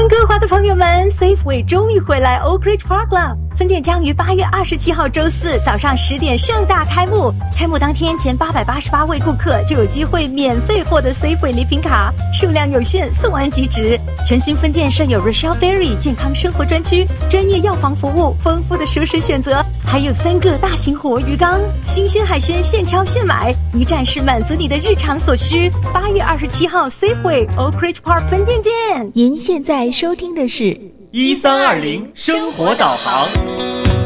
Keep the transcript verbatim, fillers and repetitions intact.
温哥华的朋友们 ，Safeway 终于回来 Oak Ridge Park 了。分店将于八月二十七号周四早上十点盛大开幕。开幕当天，前八百八十八位顾客就有机会免费获得 Safeway 礼品卡，数量有限，送完即止。全新分店设有 Rochelle Berry 健康生活专区，专业药房服务，丰富的熟食选择，还有三个大型活鱼缸，新鲜海鲜现挑现买，一站式满足你的日常所需。八月二十七号 Safeway Oak Ridge Park 分店见。 您现在收听的是一三二零生活导航。